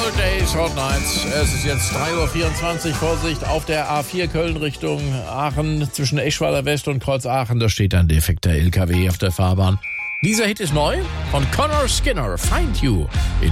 Hot Days, Hot Nights. Es ist jetzt 3.24 Uhr. Vorsicht auf der A4 Köln Richtung Aachen zwischen Eschweiler West und Kreuz Aachen. Da steht ein defekter LKW auf der Fahrbahn. Dieser Hit ist neu von Connor Skinner, Find You. In